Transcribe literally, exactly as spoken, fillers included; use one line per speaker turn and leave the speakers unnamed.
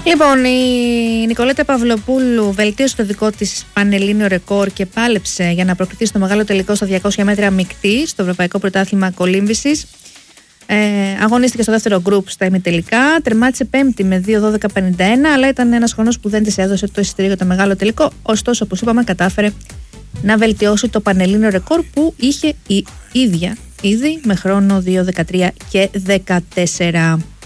Λοιπόν, η Νικολέτα Παυλοπούλου βελτίωσε το δικό της πανελλήνιο ρεκόρ και πάλεψε για να προκριθεί στο μεγάλο τελικό στα διακόσια μέτρα μεικτή στο Ευρωπαϊκό Πρωτάθλημα Κολύμβησης. Ε, αγωνίστηκε στο δεύτερο γκρουπ στα ημιτελικά, τερμάτισε πέμπτη με δύο δώδεκα πενήντα ένα, αλλά ήταν ένας χρονός που δεν της έδωσε το εισιτήριο για το μεγάλο τελικό. Ωστόσο, όπως είπαμε, κατάφερε να βελτιώσει το πανελλήνιο ρεκόρ που είχε η ίδια ήδη με χρόνο δύο δεκατρία και δεκατέσσερα.